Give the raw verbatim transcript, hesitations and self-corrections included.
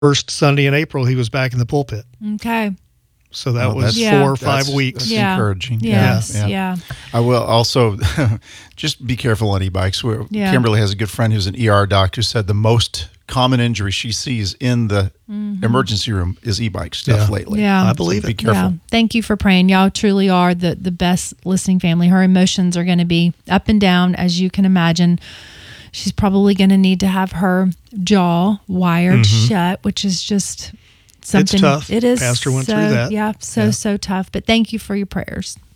first Sunday in April, he was back in the pulpit. Okay. So that Well, was that's- four or five That's- weeks. That's Yeah. encouraging. Yes. Yeah. Yeah. I will also just be careful on e-bikes. We're- Yeah. Kimberly has a good friend who's an E R doc who said the most common injury she sees in the emergency room is e-bike stuff Yeah. lately. Yeah. I believe So be it. careful. Yeah. Thank you for praying. Y'all truly are the, the best listening family. Her emotions are going to be up and down, as you can imagine. She's probably going to need to have her jaw wired shut, which is just something. tough. It is. Pastor went so, through that. Yeah. So, Yeah. so tough. But thank you for your prayers.